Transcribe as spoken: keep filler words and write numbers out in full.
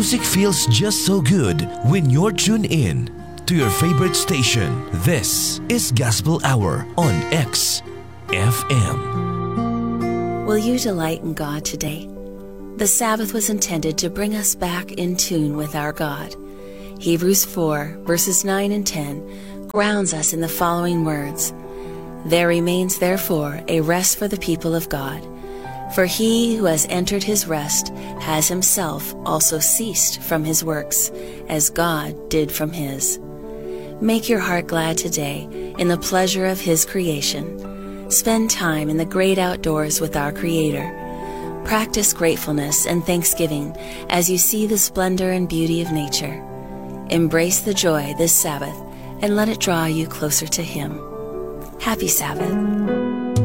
Music feels just so good when you're tuned in to your favorite station. This is Gospel Hour on X F M. Will you delight in God today? The Sabbath was intended to bring us back in tune with our God. Hebrews four, verses nine and ten grounds us in the following words: There remains therefore a rest for the people of God. For he who has entered his rest has himself also ceased from his works, as God did from his. Make your heart glad today in the pleasure of his creation. Spend time in the great outdoors with our Creator. Practice gratefulness and thanksgiving as you see the splendor and beauty of nature. Embrace the joy this Sabbath and let it draw you closer to Him. Happy Sabbath.